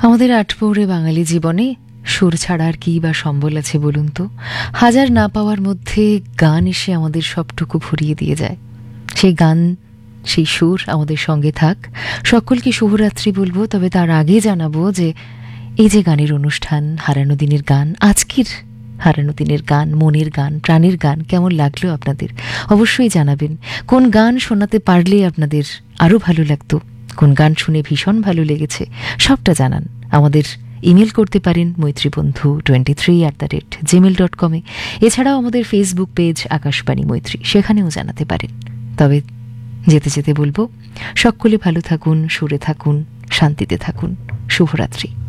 আমাদের আটপৌরে বাঙালি জীবনে সুর ছাড়া আর কি বা সম্বল আছে বলুন তো? হাজার না পাওয়ার মধ্যে গান এসে আমাদের সবটুকু ভরিয়ে দিয়ে যায়। সেই গান, সেই সুর আমাদের সঙ্গে থাক। সকলকে শুভরাত্রি বলবো, তবে তার আগে জানাবো যে এই যে গানের অনুষ্ঠান হারানো দিনের গান, আজকের হারানো দিনের গান, মনের গান, প্রাণের গান কেমন লাগলো আপনাদের অবশ্যই জানাবেন। কোন গান শোনাতে পারলে আপনাদের আরও ভালো লাগতো, কোন গান শুনে ভীষণ ভালো লেগেছে, সবটা জানান। আমাদের ইমেল করতে পারেন মৈত্রীবন্ধু23@gmail.com-এ। এছাড়াও আমাদের ফেসবুক পেজ আকাশবাণী মৈত্রী, সেখানেও জানাতে পারেন। তবে যেতে যেতে বলবো, সকলে ভালো থাকুন, সুরে থাকুন, শান্তিতে থাকুন। শুভরাত্রি।